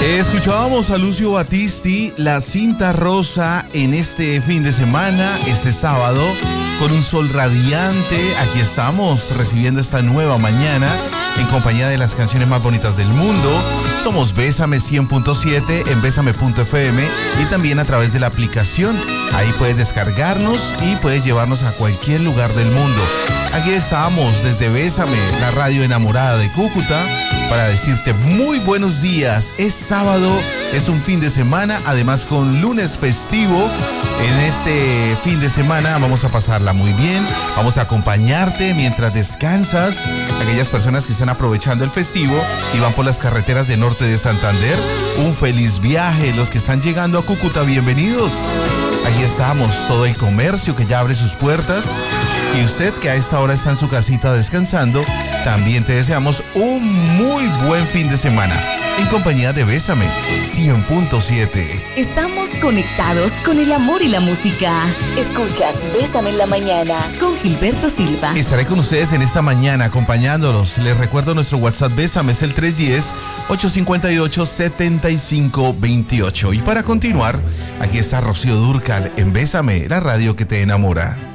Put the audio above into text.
Escuchábamos a Lucio Battisti, La Cinta Rosa, en este fin de semana, este sábado, con un sol radiante. Aquí estamos recibiendo esta nueva mañana en compañía de las canciones más bonitas del mundo. Somos Bésame 100.7 en Bésame.fm y también a través de la aplicación. Ahí puedes descargarnos y puedes llevarnos a cualquier lugar del mundo. Aquí estamos desde Bésame, la radio enamorada de Cúcuta, para decirte muy buenos días. Es sábado, es un fin de semana, además con lunes festivo. En este fin de semana vamos a pasarla muy bien, vamos a acompañarte mientras descansas. Aquellas personas que están aprovechando el festivo y van por las carreteras de norte de Santander, un feliz viaje. Los que están llegando a Cúcuta, bienvenidos. Aquí estamos, todo el comercio que ya abre sus puertas. Y usted que a esta hora está en su casita descansando, también te deseamos un muy buen fin de semana en compañía de Bésame 100.7. Estamos conectados con el amor y la música. Escuchas Bésame en la mañana con Gilberto Silva. Estaré con ustedes en esta mañana acompañándolos. Les recuerdo nuestro WhatsApp Bésame es el 310-858-7528. Y para continuar, aquí está Rocío Dúrcal en Bésame, la radio que te enamora.